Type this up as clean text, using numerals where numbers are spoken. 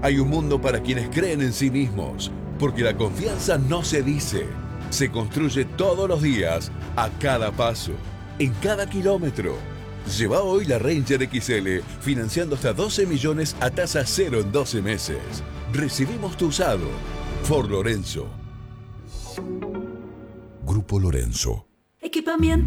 Hay un mundo para quienes creen en sí mismos, porque la confianza no se dice, se construye todos los días, a cada paso, en cada kilómetro. Lleva hoy la Ranger XL financiando hasta 12 millones a tasa cero en 12 meses. Recibimos tu usado. Ford Lorenzo. Grupo Lorenzo. Equipamiento